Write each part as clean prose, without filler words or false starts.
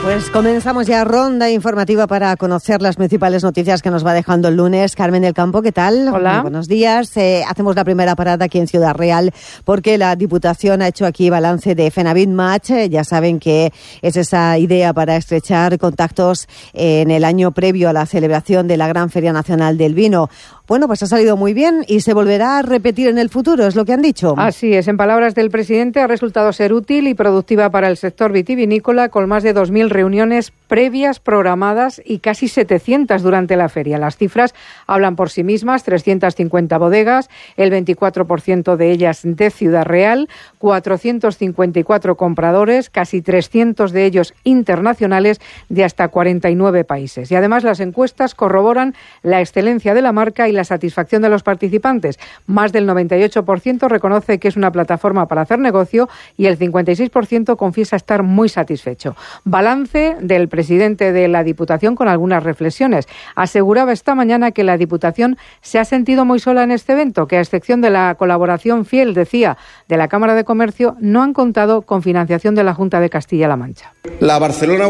Pues comenzamos ya ronda informativa para conocer las principales noticias que nos va dejando el lunes. Carmen del Campo, ¿qué tal? Hola. Muy buenos días. Hacemos la primera parada aquí en Ciudad Real porque la Diputación ha hecho aquí balance de FENAVIN Match. Ya saben que es esa idea para estrechar contactos en el año previo a la celebración de la Gran Feria Nacional del Vino. Bueno, pues ha salido muy bien y se volverá a repetir en el futuro, es lo que han dicho. Así es, en palabras del presidente, ha resultado ser útil y productiva para el sector vitivinícola, con más de 2.000 reuniones previas programadas y casi 700 durante la feria. Las cifras hablan por sí mismas: 350 bodegas, el 24% de ellas de Ciudad Real, 454 compradores, casi 300 de ellos internacionales, de hasta 49 países. Y además las encuestas corroboran la excelencia de la marca y la satisfacción de los participantes. Más del 98% reconoce que es una plataforma para hacer negocio y el 56% confiesa estar muy satisfecho. Balance del presidente de la Diputación con algunas reflexiones. Aseguraba esta mañana que la Diputación se ha sentido muy sola en este evento, que a excepción de la colaboración fiel, decía, de la Cámara de Comercio, no han contado con financiación de la Junta de Castilla-La Mancha. La Barcelona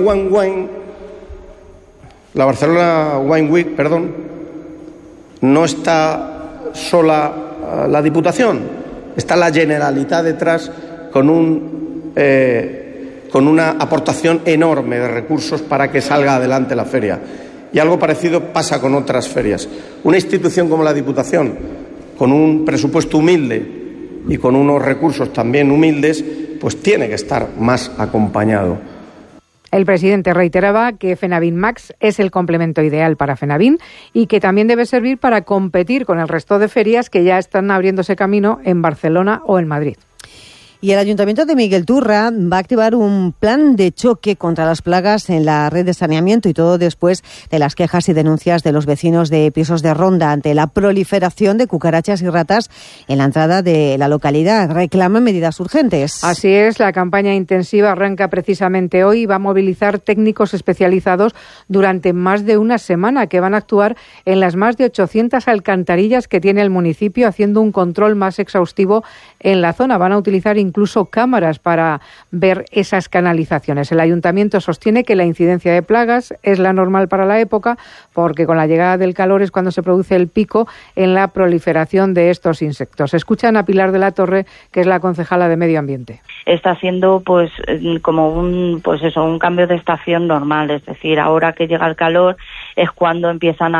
Wine Week, no está sola la Diputación, está la Generalitat detrás con una aportación enorme de recursos para que salga adelante la feria. Y algo parecido pasa con otras ferias. Una institución como la Diputación, con un presupuesto humilde y con unos recursos también humildes, pues tiene que estar más acompañado. El presidente reiteraba que FENAVIN Max es el complemento ideal para FENAVIN y que también debe servir para competir con el resto de ferias que ya están abriéndose camino en Barcelona o en Madrid. Y el Ayuntamiento de Miguel Turra va a activar un plan de choque contra las plagas en la red de saneamiento, y todo después de las quejas y denuncias de los vecinos de pisos de Ronda ante la proliferación de cucarachas y ratas en la entrada de la localidad. Reclaman medidas urgentes. Así es, la campaña intensiva arranca precisamente hoy y va a movilizar técnicos especializados durante más de una semana, que van a actuar en las más de 800 alcantarillas que tiene el municipio, haciendo un control más exhaustivo en la zona. Van a utilizar incluso cámaras para ver esas canalizaciones. El ayuntamiento sostiene que la incidencia de plagas es la normal para la época, porque con la llegada del calor es cuando se produce el pico en la proliferación de estos insectos. Escuchan a Pilar de la Torre, que es la concejala de Medio Ambiente. Está siendo como un cambio de estación normal, es decir, ahora que llega el calor es cuando empiezan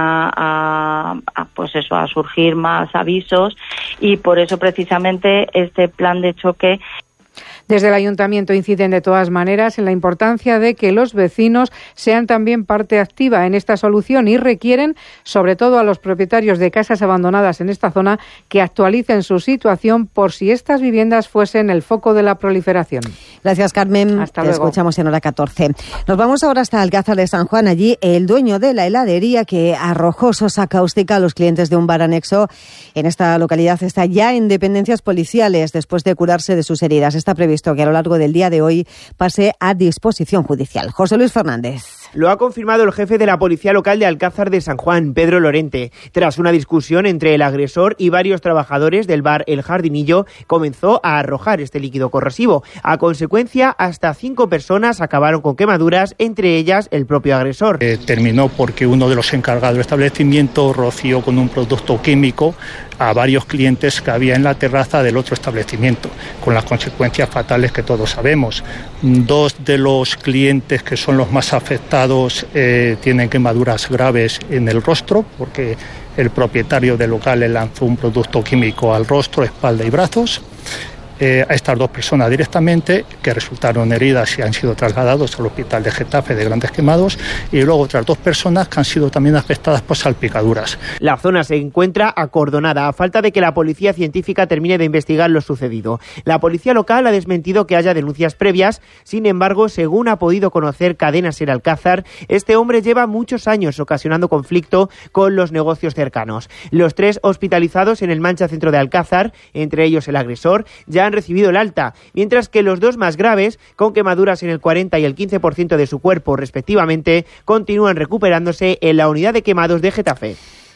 a surgir más avisos, y por eso precisamente este plan de choque. Desde el ayuntamiento inciden de todas maneras en la importancia de que los vecinos sean también parte activa en esta solución y requieren, sobre todo a los propietarios de casas abandonadas en esta zona, que actualicen su situación por si estas viviendas fuesen el foco de la proliferación. Gracias, Carmen. Hasta Te luego. escuchamos en hora 14. Nos vamos ahora hasta Alcázar de San Juan. Allí el dueño de la heladería que arrojó sosa cáustica a los clientes de un bar anexo en esta localidad está ya en dependencias policiales después de curarse de sus heridas. Está previsto que a lo largo del día de hoy pase a disposición judicial. José Luis Fernández. Lo ha confirmado el jefe de la Policía Local de Alcázar de San Juan, Pedro Lorente. Tras una discusión entre el agresor y varios trabajadores del bar El Jardinillo, comenzó a arrojar este líquido corrosivo. A consecuencia, hasta 5 personas acabaron con quemaduras, entre ellas el propio agresor. Terminó porque uno de los encargados del establecimiento roció con un producto químico a varios clientes que había en la terraza del otro establecimiento, con las consecuencias fatales que todos sabemos. 2 de los clientes, que son los más afectados, tienen quemaduras graves en el rostro, porque el propietario del local le lanzó un producto químico al rostro, espalda y brazos. A estas 2 personas directamente, que resultaron heridas y han sido trasladados al hospital de Getafe de Grandes Quemados, y luego otras 2 personas que han sido también afectadas por salpicaduras. La zona se encuentra acordonada a falta de que la policía científica termine de investigar lo sucedido. La policía local ha desmentido que haya denuncias previas. Sin embargo, según ha podido conocer Cadena Ser Alcázar, este hombre lleva muchos años ocasionando conflicto con los negocios cercanos. Los 3 hospitalizados en el Mancha Centro de Alcázar, entre ellos el agresor, ya han recibido el alta, mientras que los 2 más graves, con quemaduras en el 40 y el 15% de su cuerpo respectivamente, continúan recuperándose en la unidad de quemados de Getafe.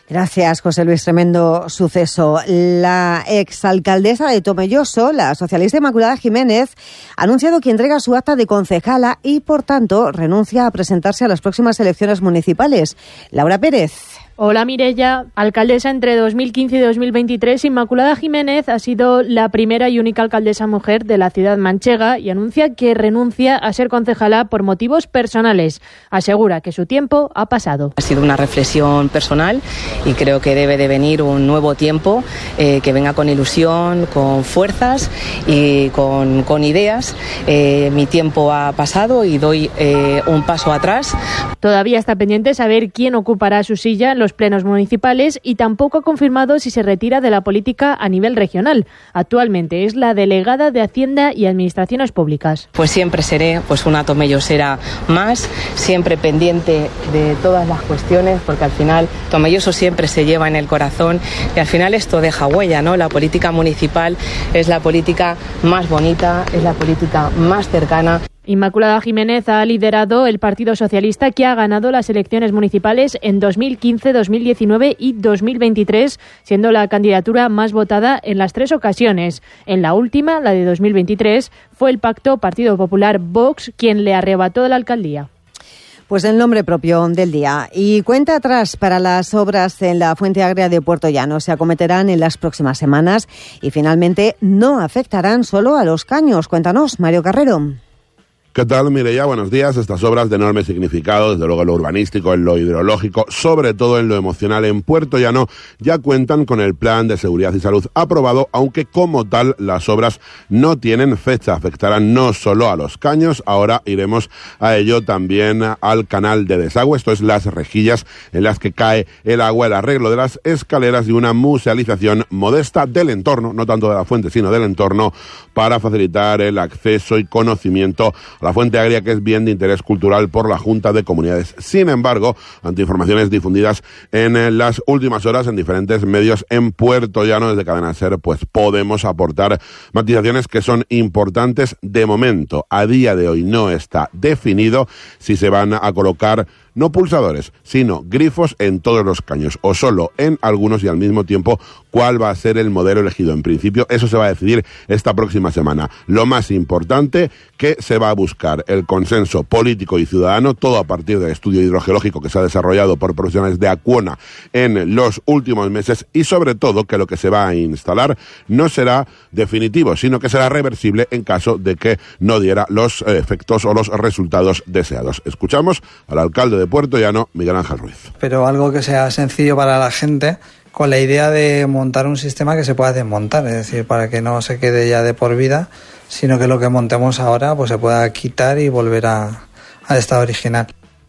Gracias, José Luis. Tremendo suceso. La exalcaldesa de Tomelloso, la socialista Inmaculada Jiménez, ha anunciado que entrega su acta de concejala y, por tanto, renuncia a presentarse a las próximas elecciones municipales. Laura Pérez. Hola Mireia, alcaldesa entre 2015 y 2023, Inmaculada Jiménez ha sido la primera y única alcaldesa mujer de la ciudad manchega y anuncia que renuncia a ser concejala por motivos personales. Asegura que su tiempo ha pasado. Ha sido una reflexión personal y creo que debe de venir un nuevo tiempo que venga con ilusión, con fuerzas y con ideas. Mi tiempo ha pasado y doy un paso atrás. Todavía está pendiente saber quién ocupará su silla en los plenos municipales y tampoco ha confirmado si se retira de la política a nivel regional. Actualmente es la delegada de Hacienda y Administraciones Públicas. Pues siempre seré una tomellosera más, siempre pendiente de todas las cuestiones, porque al final Tomelloso siempre se lleva en el corazón y al final esto deja huella, ¿no? La política municipal es la política más bonita, es la política más cercana. Inmaculada Jiménez ha liderado el Partido Socialista, que ha ganado las elecciones municipales en 2015, 2019 y 2023, siendo la candidatura más votada en las 3 ocasiones. En la última, la de 2023, fue el pacto Partido Popular-Vox quien le arrebató la alcaldía. Pues el nombre propio del día. Y cuenta atrás para las obras en la Fuente Agria de Puerto Llano. Se acometerán en las próximas semanas y finalmente no afectarán solo a los caños. Cuéntanos, Mario Carrero. ¿Qué tal, Mireia? Buenos días. Estas obras de enorme significado, desde luego en lo urbanístico, en lo hidrológico, sobre todo en lo emocional, en Puerto Llano, ya cuentan con el Plan de Seguridad y Salud aprobado, aunque como tal las obras no tienen fecha. Afectarán no solo a los caños, ahora iremos a ello también al canal de desagüe, esto es las rejillas en las que cae el agua, el arreglo de las escaleras y una musealización modesta del entorno, no tanto de la fuente, sino del entorno, para facilitar el acceso y conocimiento la Fuente Agria, que es bien de interés cultural por la Junta de Comunidades. Sin embargo, ante informaciones difundidas en las últimas horas en diferentes medios en Puerto Llano, desde Cadena SER, pues podemos aportar matizaciones que son importantes. De momento, a día de hoy, no está definido si se van a colocar no pulsadores, sino grifos en todos los caños o solo en algunos, y al mismo tiempo cuál va a ser el modelo elegido. En principio, eso se va a decidir esta próxima semana. Lo más importante, que se va a buscar el consenso político y ciudadano, todo a partir del estudio hidrogeológico que se ha desarrollado por profesionales de Acciona en los últimos meses, y sobre todo que lo que se va a instalar no será definitivo, sino que será reversible en caso de que no diera los efectos o los resultados deseados. Escuchamos al alcalde de Puerto Llano, Miguel Ángel Ruiz. Pero algo que sea sencillo para la gente, con la idea de montar un sistema que se pueda desmontar, es decir, para que no se quede ya de por vida, sino que lo que montemos ahora pues se pueda quitar y volver al estado original.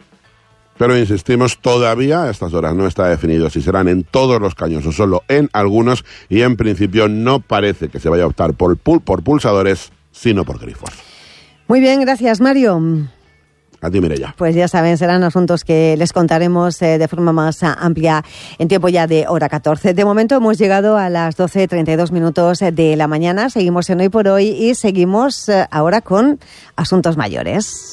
Pero insistimos, todavía a estas horas no está definido si serán en todos los caños o solo en algunos, y en principio no parece que se vaya a optar por pulsadores, sino por grifos. Muy bien, gracias, Mario. A ti, Mireia. Pues ya saben, serán asuntos que les contaremos de forma más amplia en tiempo ya de hora 14. De momento hemos llegado a las 12:32 minutos de la mañana. Seguimos en Hoy por Hoy y seguimos ahora con asuntos mayores.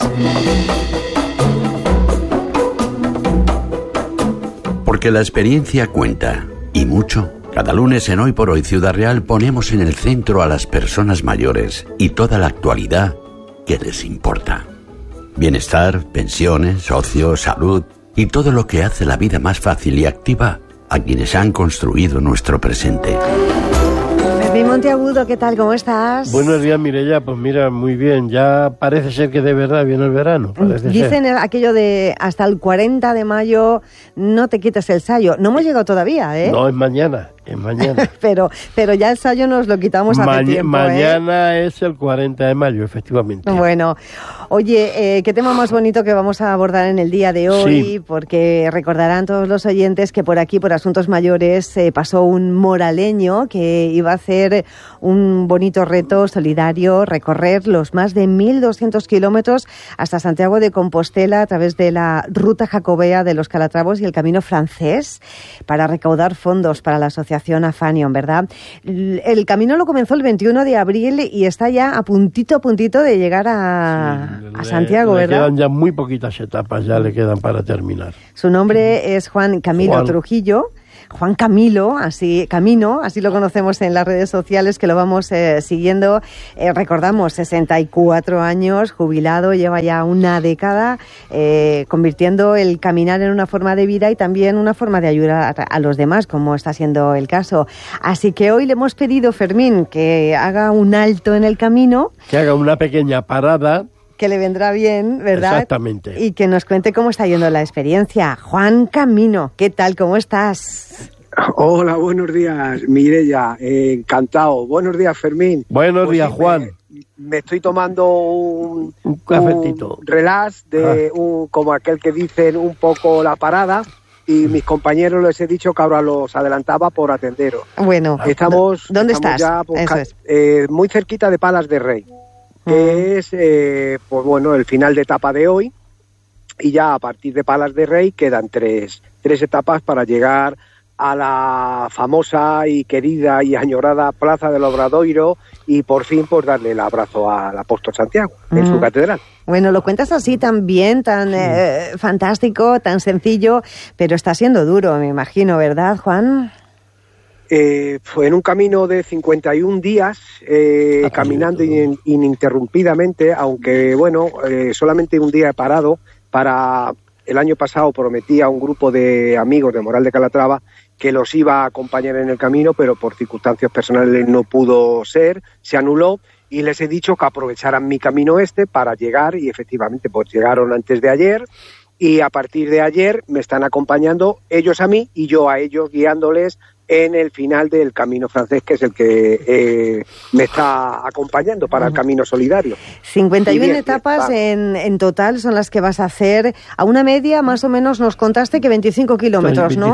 Porque la experiencia cuenta, y mucho. Cada lunes en Hoy por Hoy Ciudad Real ponemos en el centro a las personas mayores y toda la actualidad que les importa. Bienestar, pensiones, ocio, salud y todo lo que hace la vida más fácil y activa a quienes han construido nuestro presente. Fermín Monteagudo, ¿qué tal? ¿Cómo estás? Buenos días, Mireia. Pues mira, muy bien. Ya parece ser que de verdad viene el verano. Dicen aquello de hasta el 40 de mayo no te quites el sayo. No hemos llegado todavía, ¿eh? No, es mañana. Es mañana. pero ya el sayo nos lo quitamos hace tiempo. Mañana es el 40 de mayo, efectivamente. Bueno, oye, qué tema más bonito que vamos a abordar en el día de hoy, sí. Porque recordarán todos los oyentes que por aquí, por Asuntos Mayores, pasó un moraleño que iba a hacer un bonito reto solidario, recorrer los más de 1.200 kilómetros hasta Santiago de Compostela a través de la ruta jacobea de los Calatravos y el Camino Francés para recaudar fondos para la asociación Afanion, ¿verdad? El camino lo comenzó el 21 de abril y está ya a puntito de llegar a Santiago, ¿verdad? Le quedan ya muy poquitas etapas, ya le quedan para terminar. Su nombre es Juan Camilo Trujillo. Juan Camino, así lo conocemos en las redes sociales, que lo vamos siguiendo. Recordamos, 64 años, jubilado, lleva ya una década, convirtiendo el caminar en una forma de vida y también una forma de ayudar a los demás, como está siendo el caso. Así que hoy le hemos pedido, Fermín, que haga un alto en el camino. Que haga una pequeña parada. Que le vendrá bien, ¿verdad? Exactamente. Y que nos cuente cómo está yendo la experiencia. Juan Camino, ¿qué tal? ¿Cómo estás? Hola, buenos días, Mireia. Encantado. Buenos días, Fermín. Buenos días, Juan. Me estoy tomando un cafetito. Un relax, como aquel que dicen, un poco la parada. Y mis compañeros les he dicho que ahora los adelantaba por atenderos. Bueno, ¿dónde estás? Ya, muy cerquita de Palas de Rey. Que es, pues bueno, el final de etapa de hoy, y ya a partir de Palas de Rey quedan tres etapas para llegar a la famosa y querida y añorada Plaza del Obradoiro y por fin pues darle el abrazo al apóstol Santiago en su catedral. Bueno, lo cuentas así tan bien, tan fantástico, tan sencillo, pero está siendo duro, me imagino, ¿verdad, Juan? Fue en un camino de 51 días, caminando ininterrumpidamente, aunque bueno, solamente un día he parado. El año pasado prometí a un grupo de amigos de Moral de Calatrava que los iba a acompañar en el camino, pero por circunstancias personales no pudo ser, se anuló, y les he dicho que aprovecharan mi camino para llegar, y efectivamente pues llegaron antes de ayer. Y a partir de ayer me están acompañando ellos a mí y yo a ellos, guiándoles en el final del Camino Francés, que es el que me está acompañando para el Camino Solidario. 51 etapas en total son las que vas a hacer. A una media, más o menos, nos contaste que 25 kilómetros, ¿no?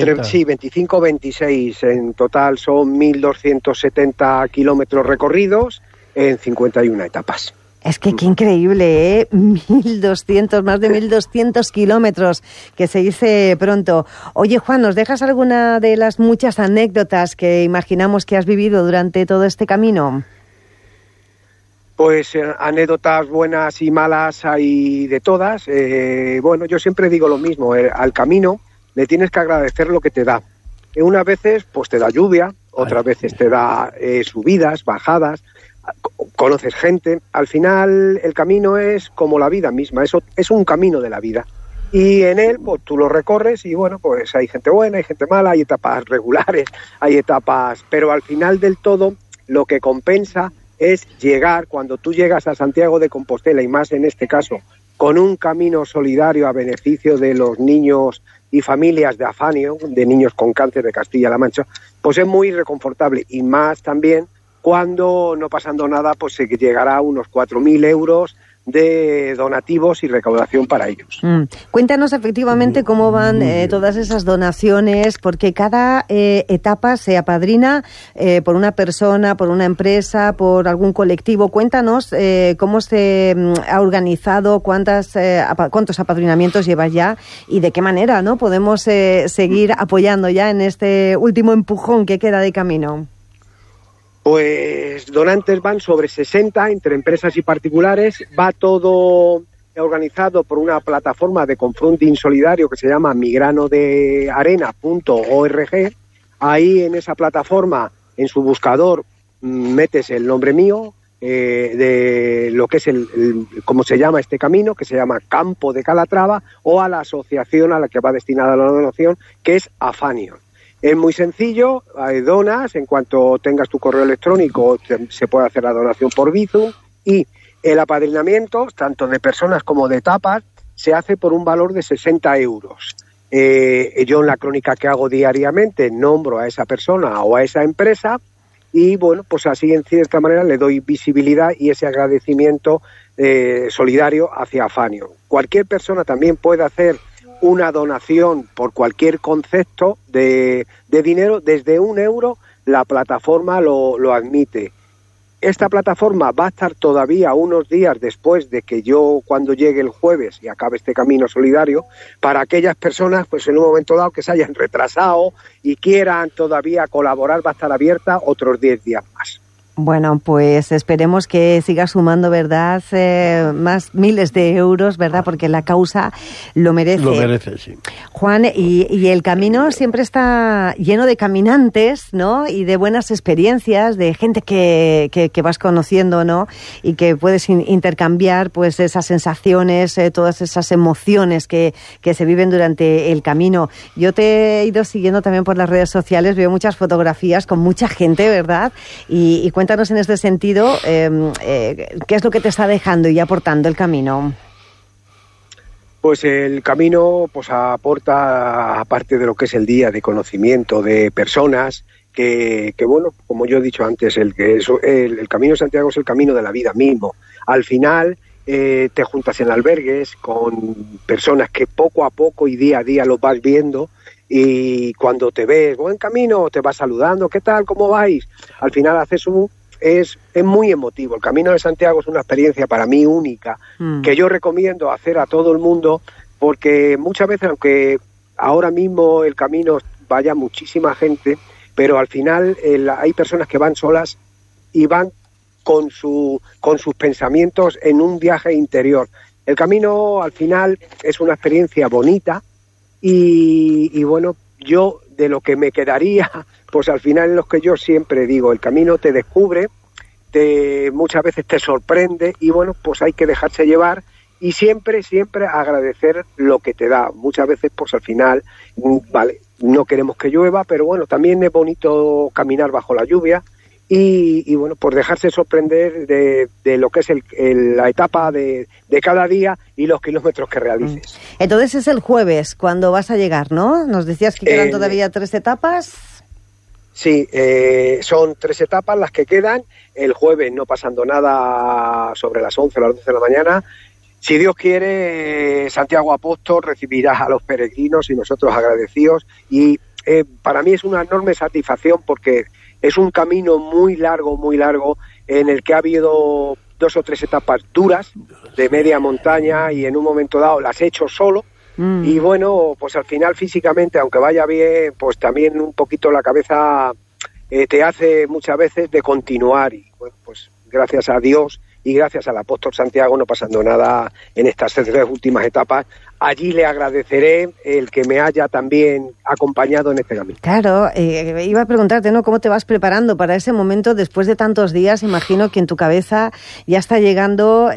25-26 en total, son 1.270 kilómetros recorridos en 51 etapas. Es que qué increíble, ¿eh? 1.200, más de 1.200 kilómetros, que se dice pronto. Oye, Juan, ¿nos dejas alguna de las muchas anécdotas que imaginamos que has vivido durante todo este camino? Pues anécdotas buenas y malas hay de todas. Bueno, yo siempre digo lo mismo, al camino le tienes que agradecer lo que te da. Unas veces pues te da lluvia, otras veces te da subidas, bajadas, conoces gente. Al final el camino es como la vida misma, es un camino de la vida, y en él pues tú lo recorres y bueno, pues hay gente buena, hay gente mala, hay etapas regulares, hay etapas, pero al final del todo lo que compensa es llegar, cuando tú llegas a Santiago de Compostela, y más en este caso con un camino solidario a beneficio de los niños y familias de Afanio, de niños con cáncer de Castilla-La Mancha, pues es muy reconfortable, y más también cuando, no pasando nada, pues se llegará a unos 4.000 euros de donativos y recaudación para ellos. Cuéntanos efectivamente cómo van todas esas donaciones, porque cada etapa se apadrina por una persona, por una empresa, por algún colectivo. Cuéntanos cómo se ha organizado, cuántos apadrinamientos llevas ya y de qué manera, ¿no?, podemos seguir apoyando ya en este último empujón que queda de camino. Pues donantes van sobre 60 entre empresas y particulares. Va todo organizado por una plataforma de confronting solidario que se llama migranodearena.org. Ahí en esa plataforma, en su buscador, metes el nombre mío, de lo que es cómo se llama este camino, que se llama Campo de Calatrava, o a la asociación a la que va destinada la donación, que es Afanio. Es muy sencillo, donas, en cuanto tengas tu correo electrónico se puede hacer la donación por Bizum, y el apadrinamiento, tanto de personas como de etapas, se hace por un valor de 60 euros. Yo en la crónica que hago diariamente nombro a esa persona o a esa empresa y bueno, pues así en cierta manera le doy visibilidad y ese agradecimiento solidario hacia Afanio. Cualquier persona también puede hacer una donación por cualquier concepto de dinero, desde 1 euro la plataforma lo admite. Esta plataforma va a estar todavía unos días después de que yo, cuando llegue el jueves y acabe este camino solidario, para aquellas personas pues en un momento dado que se hayan retrasado y quieran todavía colaborar, va a estar abierta otros 10 días más. Bueno, pues esperemos que siga sumando, ¿verdad? Más miles de euros, ¿verdad? Porque la causa lo merece. Lo merece, sí. Juan, y el camino siempre está lleno de caminantes, ¿no? Y de buenas experiencias, de gente que vas conociendo, ¿no? Y que puedes intercambiar, pues, esas sensaciones, todas esas emociones que se viven durante el camino. Yo te he ido siguiendo también por las redes sociales, veo muchas fotografías con mucha gente, ¿verdad? Y cuéntanos en este sentido, ¿qué es lo que te está dejando y aportando el camino? Pues el camino pues aporta, aparte de lo que es el día de conocimiento de personas, que bueno, como yo he dicho antes, el Camino de Santiago es el camino de la vida mismo. Al final te juntas en albergues con personas que poco a poco y día a día los vas viendo, y cuando te ves, buen camino, te vas saludando, ¿qué tal? ¿Cómo vais? Al final es muy emotivo. El Camino de Santiago es una experiencia para mí única, que yo recomiendo hacer a todo el mundo, porque muchas veces, aunque ahora mismo el camino vaya muchísima gente, pero al final hay personas que van solas y van con sus pensamientos en un viaje interior. El camino al final es una experiencia bonita, y bueno, yo de lo que me quedaría, pues al final es lo que yo siempre digo: el camino te descubre, muchas veces te sorprende, y bueno, pues hay que dejarse llevar y siempre agradecer lo que te da. Muchas veces pues al final, vale, no queremos que llueva, pero bueno, también es bonito caminar bajo la lluvia, y bueno, pues dejarse sorprender de lo que es la etapa de cada día y los kilómetros que realices. Entonces es el jueves cuando vas a llegar, ¿no? Nos decías que quedan todavía 3 etapas. Sí, son 3 etapas las que quedan. El jueves, no pasando nada, sobre las 11 o las 12 de la mañana, si Dios quiere, Santiago Apóstol recibirá a los peregrinos, y nosotros agradecidos. Y para mí es una enorme satisfacción, porque es un camino muy largo, en el que ha habido 2 o 3 etapas duras, de media montaña, y en un momento dado las he hecho solo. Y bueno, pues al final físicamente, aunque vaya bien, pues también un poquito la cabeza te hace muchas veces de continuar. Y bueno, pues gracias a Dios y gracias al Apóstol Santiago, no pasando nada en estas 3 últimas etapas, allí le agradeceré el que me haya también acompañado en este camino. Claro, iba a preguntarte, ¿no?, ¿cómo te vas preparando para ese momento después de tantos días? Imagino que en tu cabeza ya está llegando,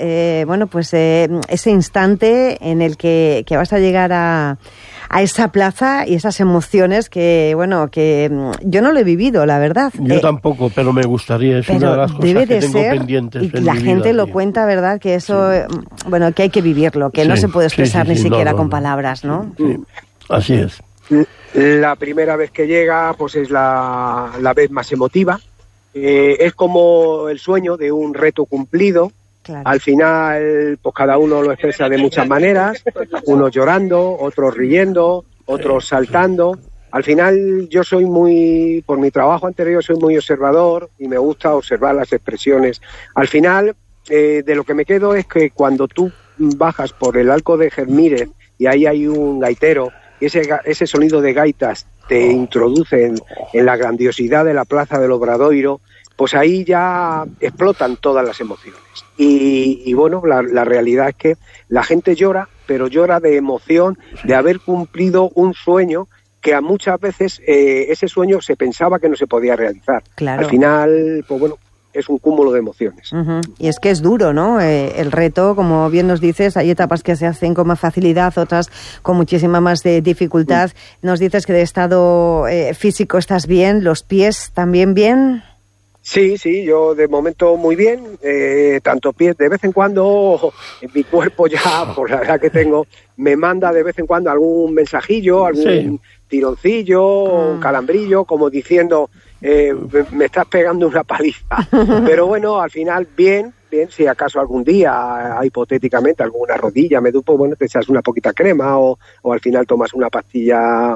ese instante en el que vas a llegar a esa plaza, y esas emociones que yo no lo he vivido, la verdad. Yo tampoco, pero me gustaría, es una de las cosas que tengo pendientes. Y la gente lo cuenta, ¿verdad? Que eso, que hay que vivirlo, que no se puede expresar ni siquiera con palabras, ¿no? Sí, así es. La primera vez que llega, pues es la vez más emotiva. Es como el sueño de un reto cumplido. Claro. Al final, pues cada uno lo expresa de muchas maneras, unos llorando, otros riendo, otros saltando. Al final yo soy por mi trabajo anterior soy muy observador, y me gusta observar las expresiones. Al final, de lo que me quedo es que cuando tú bajas por el Arco de Germírez y ahí hay un gaitero, y ese sonido de gaitas te introduce en la grandiosidad de la Plaza del Obradoiro, pues ahí ya explotan todas las emociones. Y bueno, la realidad es que la gente llora, pero llora de emoción, de haber cumplido un sueño que a muchas veces ese sueño se pensaba que no se podía realizar. Claro. Al final, pues bueno, es un cúmulo de emociones. Uh-huh. Y es que es duro, ¿no? El reto, como bien nos dices, hay etapas que se hacen con más facilidad, otras con muchísima más dificultad. Nos dices que de estado físico estás bien, los pies también bien. Sí, yo de momento muy bien, tanto pies, de vez en cuando mi cuerpo ya, por la edad que tengo, me manda de vez en cuando algún mensajillo, algún tironcillo, un calambrillo, como diciendo, me estás pegando una paliza. Pero bueno, al final bien, si acaso algún día, hipotéticamente, alguna rodilla me dupo, bueno, te echas una poquita crema o al final tomas una pastilla.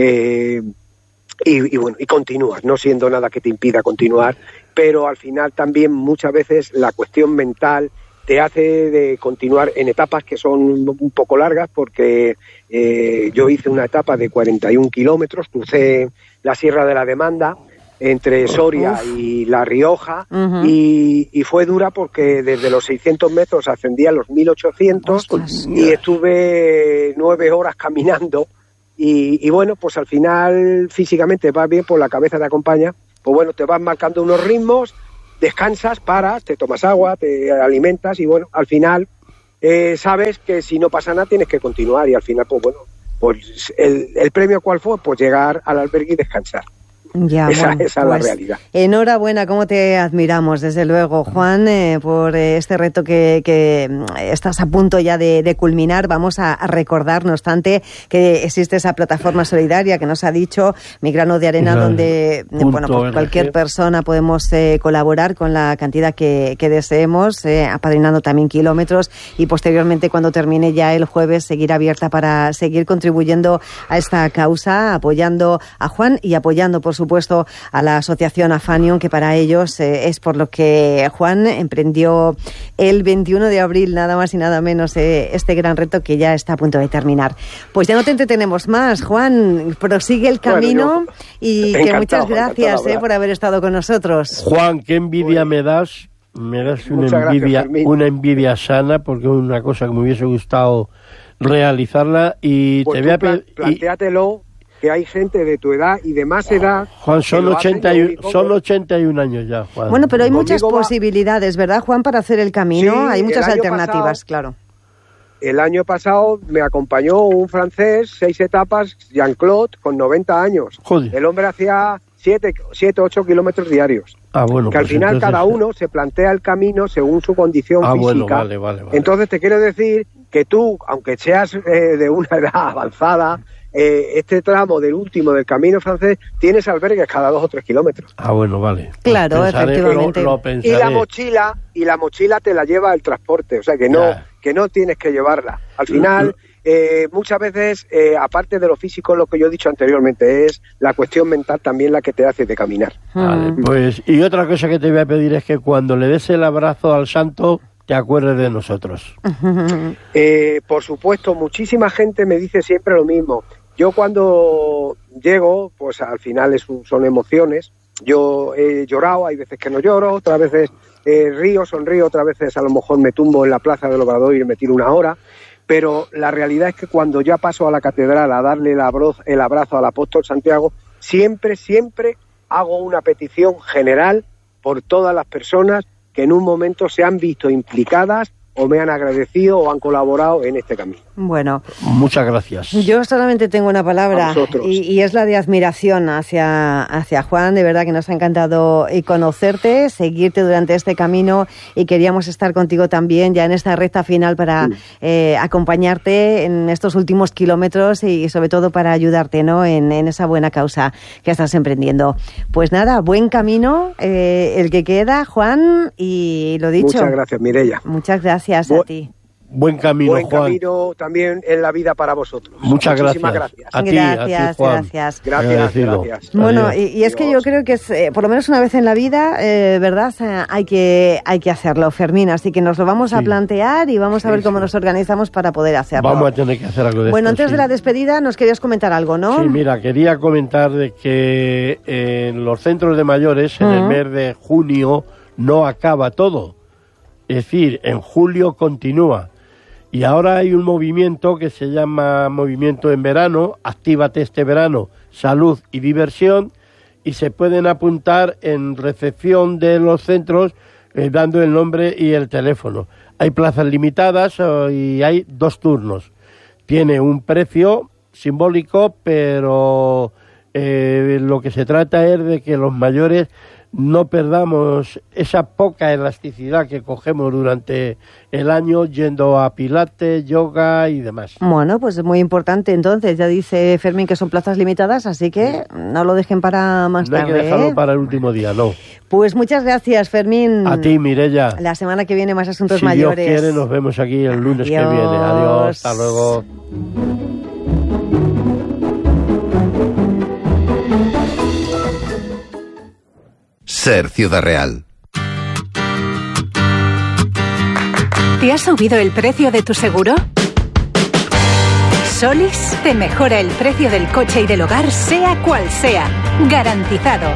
Y continúas, no siendo nada que te impida continuar, pero al final también muchas veces la cuestión mental te hace de continuar en etapas que son un poco largas, porque yo hice una etapa de 41 kilómetros, crucé la Sierra de la Demanda, entre Soria y La Rioja, y fue dura porque desde los 600 metros ascendía a los 1800 y estuve 9 horas caminando y bueno, pues al final físicamente vas bien, pues la cabeza te acompaña, pues bueno, te vas marcando unos ritmos, descansas, paras, te tomas agua, te alimentas y bueno, al final sabes que si no pasa nada tienes que continuar y al final pues bueno, pues el premio ¿cuál fue? Pues llegar al albergue y descansar. Ya, esa bueno, es la realidad. Enhorabuena, cómo te admiramos, desde luego, Juan, por este reto que estás a punto ya de culminar. Vamos a recordar, no obstante, que existe esa plataforma solidaria que nos ha dicho, Mi Grano de Arena, donde bueno, pues cualquier persona podemos colaborar con la cantidad que deseemos, apadrinando también kilómetros, y posteriormente, cuando termine ya el jueves, seguir abierta para seguir contribuyendo a esta causa, apoyando a Juan y apoyando, por supuesto, a la asociación Afanion, que para ellos es por lo que Juan emprendió el 21 de abril, nada más y nada menos, este gran reto que ya está a punto de terminar. Pues ya no te entretenemos más, Juan, prosigue el camino y que muchas gracias por haber estado con nosotros. Juan, qué envidia me das una envidia sana, porque es una cosa que me hubiese gustado realizarla y pues te voy a pedir... Plantéatelo, que hay gente de tu edad y de más edad... Juan, son 81 años ya, Juan. Bueno, pero hay muchas posibilidades, ¿verdad, Juan, para hacer el camino? Sí, hay muchas alternativas, claro. El año pasado me acompañó un francés, 6 etapas, Jean-Claude, con 90 años. Joder. El hombre hacía 8 kilómetros diarios. Bueno, que al final entonces... cada uno se plantea el camino según su condición física. Bueno, vale. Entonces te quiero decir que tú, aunque seas de una edad avanzada, este tramo del último del camino francés tienes albergues cada 2 o 3 kilómetros. Bueno, vale. Claro, efectivamente. Y la mochila te la lleva el transporte, o sea que no tienes que llevarla. Al final, muchas veces, aparte de lo físico, lo que yo he dicho anteriormente, es la cuestión mental también la que te hace de caminar. Vale, pues, y otra cosa que te voy a pedir es que cuando le des el abrazo al santo, te acuerdes de nosotros. Por supuesto, muchísima gente me dice siempre lo mismo. Yo cuando llego, pues al final son emociones. Yo he llorado, hay veces que no lloro, otras veces sonrío, otras veces a lo mejor me tumbo en la Plaza del Obrador y me tiro una hora. Pero la realidad es que cuando ya paso a la catedral a darle el abrazo al apóstol Santiago, siempre hago una petición general por todas las personas que en un momento se han visto implicadas o me han agradecido o han colaborado en este camino. Bueno, muchas gracias. Yo solamente tengo una palabra y es la de admiración hacia Juan. De verdad que nos ha encantado conocerte, seguirte durante este camino, y queríamos estar contigo también ya en esta recta final para acompañarte en estos últimos kilómetros y sobre todo para ayudarte, ¿no?, en esa buena causa que estás emprendiendo. Pues nada, buen camino el que queda, Juan, y lo dicho. Muchas gracias, Mireia. Muchas gracias a ti. Buen camino, Juan. Buen camino también en la vida para vosotros. Muchísimas gracias. A ti, Juan. Gracias. Bueno, y es que yo creo que es, por lo menos una vez en la vida, ¿verdad? Hay que hacerlo, Fermín. Así que nos lo vamos a plantear y vamos a ver cómo nos organizamos para poder hacerlo. Vamos a tener que hacer algo de esto. Bueno, antes de la despedida, nos querías comentar algo, ¿no? Sí, mira, quería comentar de que en los centros de mayores, en el mes de junio, no acaba todo. Es decir, en julio continúa. Y ahora hay un movimiento que se llama Movimiento en Verano, Actívate este verano, Salud y Diversión, y se pueden apuntar en recepción de los centros dando el nombre y el teléfono. Hay plazas limitadas y hay 2 turnos. Tiene un precio simbólico, pero lo que se trata es de que los mayores no perdamos esa poca elasticidad que cogemos durante el año yendo a pilates, yoga y demás. Bueno, pues es muy importante. Entonces, ya dice Fermín que son plazas limitadas, así que no lo dejen para más tarde. No hay que dejarlo para el último día, no. Pues muchas gracias, Fermín. A ti, Mireia. La semana que viene más asuntos si mayores. Si Dios quiere, nos vemos aquí el lunes que viene. Adiós, hasta luego. Ser Ciudad Real. ¿Te ha subido el precio de tu seguro? Solís te mejora el precio del coche y del hogar, sea cual sea. Garantizado.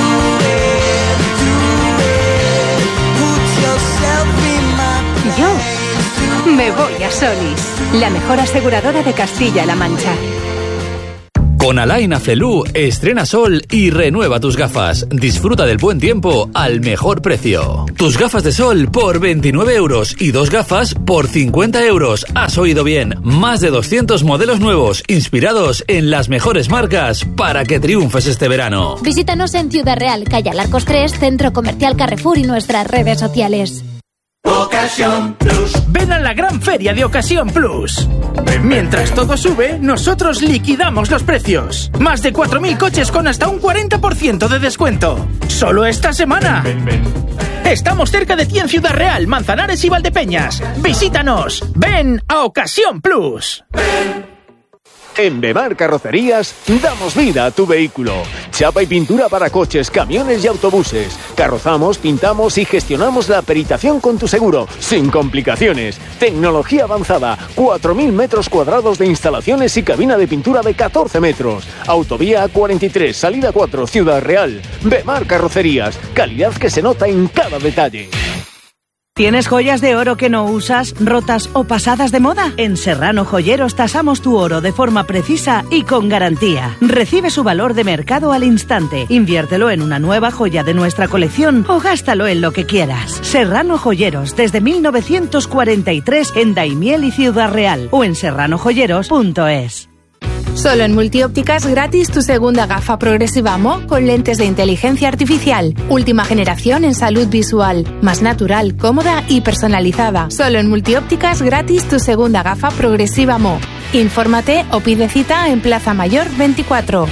Yo me voy a Solís, la mejor aseguradora de Castilla-La Mancha. Con Alain Afelú, estrena sol y renueva tus gafas. Disfruta del buen tiempo al mejor precio. Tus gafas de sol por 29 euros y 2 gafas por 50 euros. Has oído bien. Más de 200 modelos nuevos, inspirados en las mejores marcas para que triunfes este verano. Visítanos en Ciudad Real, calle Alarcos 3, Centro Comercial Carrefour y nuestras redes sociales. Ocasión Plus. Ven a la gran feria de Ocasión Plus. Mientras todo sube, nosotros liquidamos los precios. Más de 4.000 coches con hasta un 40% de descuento. Solo esta semana. Estamos cerca de ti en Ciudad Real, Manzanares y Valdepeñas. Visítanos. Ven a Ocasión Plus. En Bemar Carrocerías damos vida a tu vehículo. Chapa y pintura para coches, camiones y autobuses. Carrozamos, pintamos y gestionamos la peritación con tu seguro, sin complicaciones. Tecnología avanzada, 4.000 metros cuadrados de instalaciones y cabina de pintura de 14 metros. Autovía A43, salida 4, Ciudad Real. Bemar Carrocerías, calidad que se nota en cada detalle. ¿Tienes joyas de oro que no usas, rotas o pasadas de moda? En Serrano Joyeros tasamos tu oro de forma precisa y con garantía. Recibe su valor de mercado al instante. Inviértelo en una nueva joya de nuestra colección o gástalo en lo que quieras. Serrano Joyeros, desde 1943 en Daimiel y Ciudad Real o en serranojoyeros.es. Solo en Multiópticas gratis tu segunda gafa progresiva Mo con lentes de inteligencia artificial. Última generación en salud visual. Más natural, cómoda y personalizada. Solo en Multiópticas gratis tu segunda gafa progresiva Mo. Infórmate o pide cita en Plaza Mayor 24.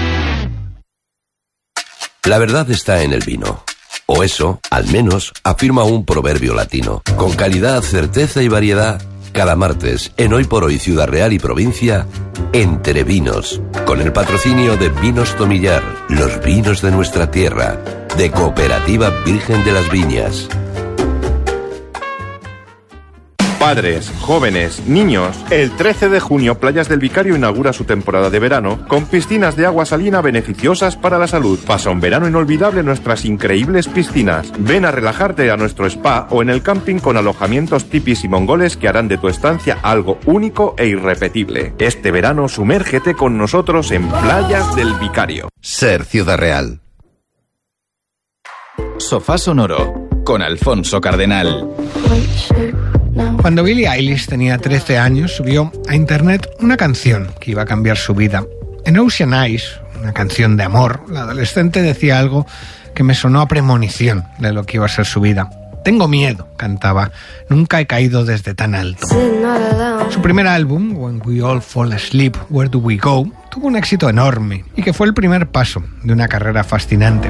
La verdad está en el vino. O eso, al menos, afirma un proverbio latino. Con calidad, certeza y variedad. Cada martes, en Hoy por Hoy Ciudad Real y Provincia, Entre Vinos, con el patrocinio de Vinos Tomillar, los vinos de nuestra tierra, de Cooperativa Virgen de las Viñas. Padres, jóvenes, niños. El 13 de junio, Playas del Vicario inaugura su temporada de verano con piscinas de agua salina beneficiosas para la salud. Pasa un verano inolvidable en nuestras increíbles piscinas. Ven a relajarte a nuestro spa o en el camping con alojamientos tipis y mongoles que harán de tu estancia algo único e irrepetible. Este verano, sumérgete con nosotros en Playas del Vicario. Ser Ciudad Real. Sofá Sonoro con Alfonso Cardenal. Cuando Billie Eilish tenía 13 años, subió a internet una canción que iba a cambiar su vida. En Ocean Eyes, una canción de amor, la adolescente decía algo que me sonó a premonición de lo que iba a ser su vida. Tengo miedo, cantaba, nunca he caído desde tan alto. Su primer álbum, When We All Fall Asleep, Where Do We Go?, tuvo un éxito enorme y que fue el primer paso de una carrera fascinante.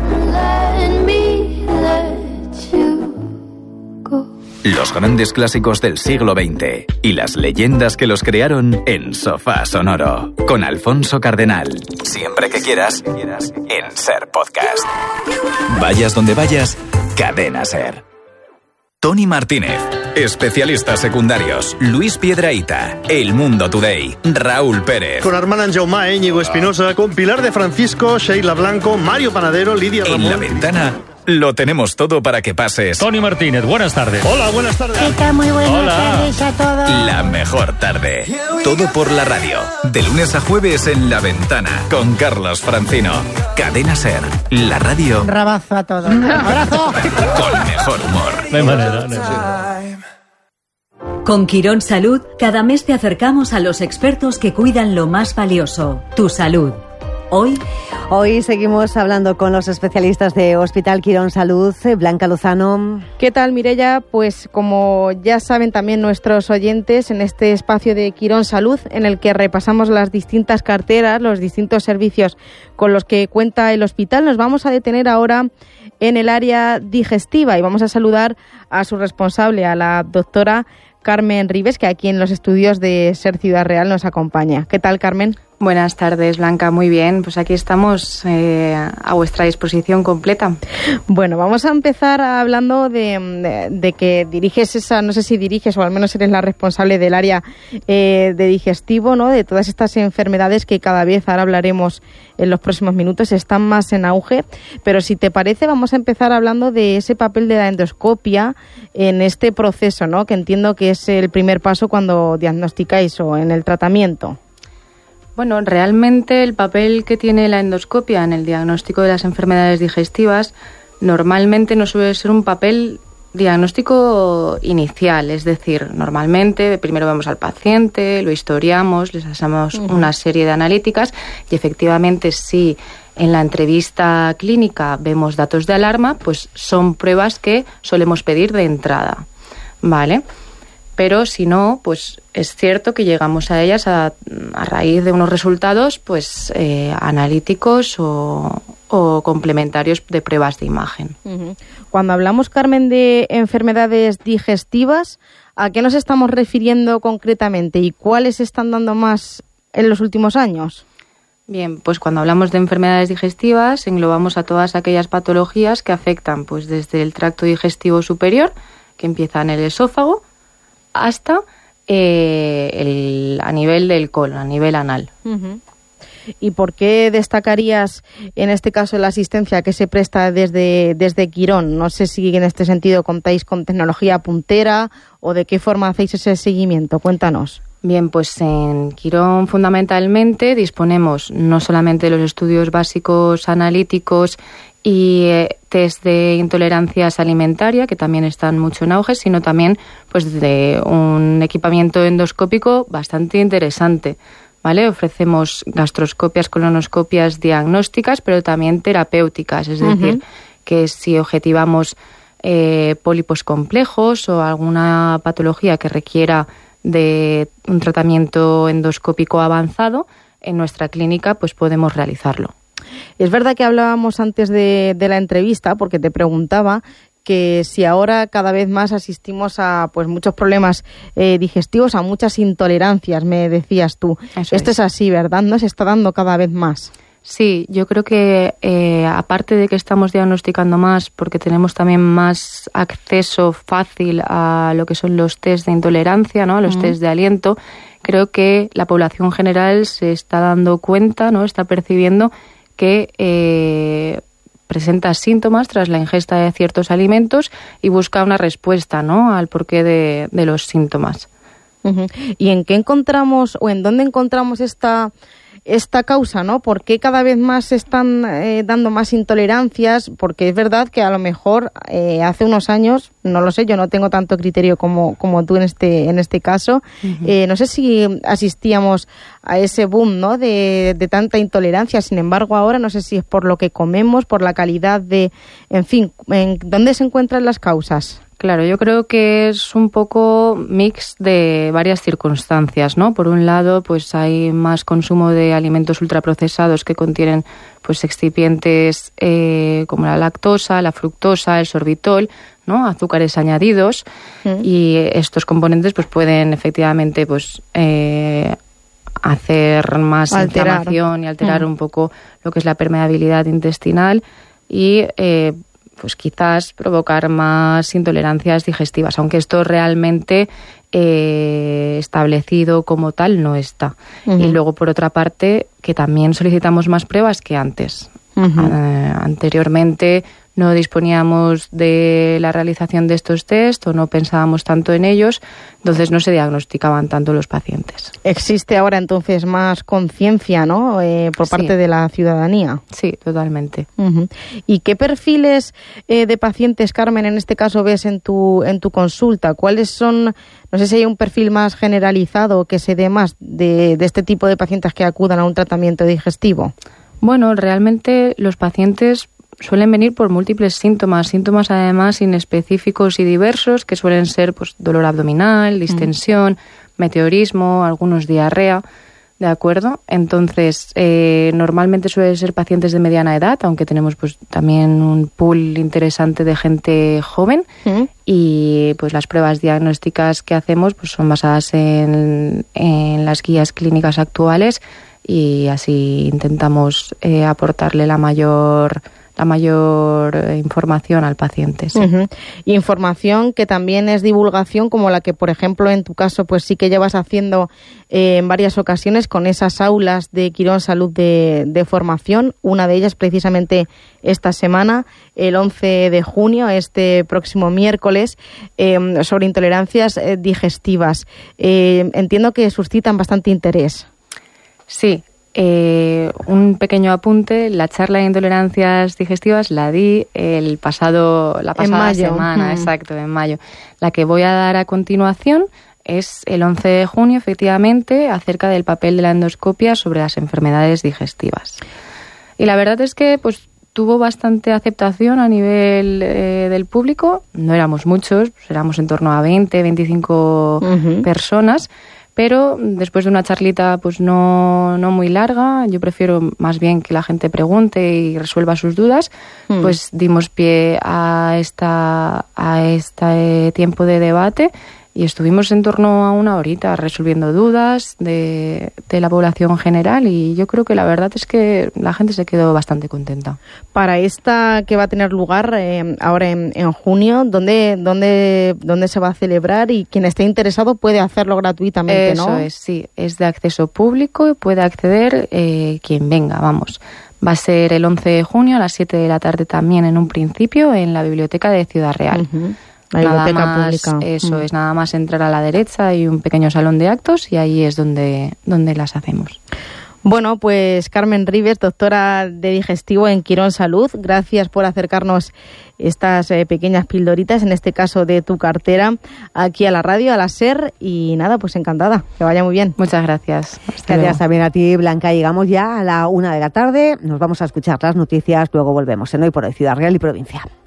Los grandes clásicos del siglo XX y las leyendas que los crearon en Sofá Sonoro con Alfonso Cardenal. Siempre que quieras, en Ser Podcast. Vayas donde vayas, Cadena Ser. Tony Martínez, especialistas secundarios, Luis Piedrahita, El Mundo Today, Raúl Pérez. Con Armand Jaumá, Íñigo Espinosa, con Pilar de Francisco, Sheila Blanco, Mario Panadero, Lidia Ramón. En La Ventana lo tenemos todo para que pases. Tony Martínez, buenas tardes. Hola, buenas tardes. ¿Qué tal? Muy buenas tardes a todos. La mejor tarde. Todo por la radio. De lunes a jueves en La Ventana con Carlos Francino. Cadena Ser, la radio. Rabazo a todos. ¡Abrazo! Con mejor humor. No hay manera, no hay. Con Quirón Salud, cada mes te acercamos a los expertos que cuidan lo más valioso, tu salud. Hoy seguimos hablando con los especialistas de Hospital Quirón Salud. Blanca Lozano. ¿Qué tal, Mireia? Pues como ya saben también nuestros oyentes, en este espacio de Quirón Salud, en el que repasamos las distintas carteras, los distintos servicios con los que cuenta el hospital, nos vamos a detener ahora en el área digestiva y vamos a saludar a su responsable, a la doctora Carmen Ribes, que aquí en los estudios de Ser Ciudad Real nos acompaña. ¿Qué tal, Carmen? Buenas tardes, Blanca. Muy bien, pues aquí estamos a vuestra disposición completa. Bueno, vamos a empezar hablando de que diriges no sé si diriges o al menos eres la responsable del área de digestivo, ¿no? De todas estas enfermedades que cada vez, ahora hablaremos en los próximos minutos, están más en auge. Pero si te parece, vamos a empezar hablando de ese papel de la endoscopia en este proceso, ¿no? Que entiendo que es el primer paso cuando diagnosticáis o en el tratamiento. Bueno, realmente el papel que tiene la endoscopia en el diagnóstico de las enfermedades digestivas normalmente no suele ser un papel diagnóstico inicial, es decir, normalmente primero vemos al paciente, lo historiamos, les hacemos una serie de analíticas y efectivamente si en la entrevista clínica vemos datos de alarma, pues son pruebas que solemos pedir de entrada, ¿vale? Pero si no, pues es cierto que llegamos a ellas a raíz de unos resultados pues analíticos o complementarios de pruebas de imagen. Cuando hablamos, Carmen, de enfermedades digestivas, ¿a qué nos estamos refiriendo concretamente y cuáles están dando más en los últimos años? Bien, pues cuando hablamos de enfermedades digestivas englobamos a todas aquellas patologías que afectan pues desde el tracto digestivo superior, que empieza en el esófago, hasta a nivel del colon, a nivel anal. ¿Y por qué destacarías en este caso la asistencia que se presta desde Quirón? No sé si en este sentido contáis con tecnología puntera o de qué forma hacéis ese seguimiento. Cuéntanos. Bien, pues en Quirón fundamentalmente disponemos no solamente de los estudios básicos analíticos y test de intolerancias alimentaria, que también están mucho en auge, sino también pues de un equipamiento endoscópico bastante interesante, ¿vale? Ofrecemos gastroscopias, colonoscopias diagnósticas, pero también terapéuticas, es decir, que si objetivamos pólipos complejos o alguna patología que requiera de un tratamiento endoscópico avanzado, en nuestra clínica pues podemos realizarlo. Es verdad que hablábamos antes de la entrevista, porque te preguntaba que si ahora cada vez más asistimos a pues muchos problemas digestivos, a muchas intolerancias, me decías tú. Esto es así, ¿verdad? ¿No? Se está dando cada vez más. Sí, yo creo que aparte de que estamos diagnosticando más, porque tenemos también más acceso fácil a lo que son los test de intolerancia, ¿no? Los test de aliento, creo que la población general se está dando cuenta, ¿no? Está percibiendo que presenta síntomas tras la ingesta de ciertos alimentos y busca una respuesta, ¿no? Al porqué de los síntomas. ¿Y en qué encontramos o en dónde encontramos esta causa, ¿no? ¿Por qué cada vez más se están dando más intolerancias? Porque es verdad que a lo mejor hace unos años, no lo sé, yo no tengo tanto criterio como tú en este caso. No sé si asistíamos a ese boom, ¿no? de tanta intolerancia. Sin embargo, ahora no sé si es por lo que comemos, por la calidad en fin, ¿dónde se encuentran las causas? Claro, yo creo que es un poco mix de varias circunstancias, ¿no? Por un lado, pues hay más consumo de alimentos ultraprocesados que contienen pues excipientes como la lactosa, la fructosa, el sorbitol, ¿no? Azúcares añadidos, y estos componentes pues pueden efectivamente pues hacer más inflamación y alterar un poco lo que es la permeabilidad intestinal y pues quizás provocar más intolerancias digestivas, aunque esto realmente establecido como tal no está. Y luego, por otra parte, que también solicitamos más pruebas que antes. Anteriormente no disponíamos de la realización de estos test o no pensábamos tanto en ellos, entonces no se diagnosticaban tanto los pacientes. Existe ahora entonces más conciencia, ¿no? Por parte de la ciudadanía. Sí, totalmente. ¿Y qué perfiles de pacientes, Carmen, en este caso ves en tu consulta? ¿Cuáles son, no sé si hay un perfil más generalizado que se dé más de este tipo de pacientes que acudan a un tratamiento digestivo? Bueno, realmente los pacientes suelen venir por múltiples síntomas además inespecíficos y diversos, que suelen ser pues dolor abdominal, distensión, meteorismo, algunos diarrea, ¿de acuerdo? Entonces, normalmente suelen ser pacientes de mediana edad, aunque tenemos pues también un pool interesante de gente joven, y pues las pruebas diagnósticas que hacemos pues son basadas en las guías clínicas actuales y así intentamos aportarle la mayor información al paciente. Sí. Información que también es divulgación, como la que, por ejemplo, en tu caso, pues sí que llevas haciendo en varias ocasiones con esas aulas de Quirón Salud de formación. Una de ellas precisamente esta semana, el 11 de junio, este próximo miércoles, sobre intolerancias digestivas. Entiendo que suscitan bastante interés. Sí. Un pequeño apunte, la charla de intolerancias digestivas la di la pasada semana, exacto, en mayo. La que voy a dar a continuación es el 11 de junio, efectivamente, acerca del papel de la endoscopia sobre las enfermedades digestivas. Y la verdad es que pues tuvo bastante aceptación a nivel del público. No éramos muchos, pues, éramos en torno a 20, 25 personas. Pero después de una charlita pues no muy larga, yo prefiero más bien que la gente pregunte y resuelva sus dudas, pues dimos pie a este tiempo de debate y estuvimos en torno a una horita resolviendo dudas de la población general y yo creo que la verdad es que la gente se quedó bastante contenta. Para esta que va a tener lugar ahora en junio, ¿dónde se va a celebrar? Y quien esté interesado puede hacerlo gratuitamente, ¿no? Eso es, sí, es de acceso público y puede acceder quien venga, vamos. Va a ser el 11 de junio a las 7 de la tarde también en un principio en la biblioteca de Ciudad Real. La biblioteca pública. Eso es, nada más entrar a la derecha hay un pequeño salón de actos y ahí es donde las hacemos. Bueno, pues Carmen Ribes, doctora de digestivo en Quirón Salud, gracias por acercarnos estas pequeñas pildoritas, en este caso de tu cartera, aquí a la radio, a la SER, y nada, pues encantada, que vaya muy bien. Muchas gracias. Gracias también a ti, Blanca. Llegamos ya a la 1 de la tarde, nos vamos a escuchar las noticias, luego volvemos en Hoy por Hoy, Ciudad Real y Provincia.